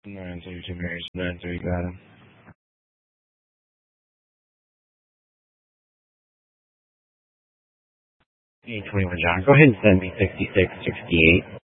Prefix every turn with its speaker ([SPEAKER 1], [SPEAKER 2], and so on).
[SPEAKER 1] 932 Marys, 93, got him. 821 John, go ahead and send me 6668.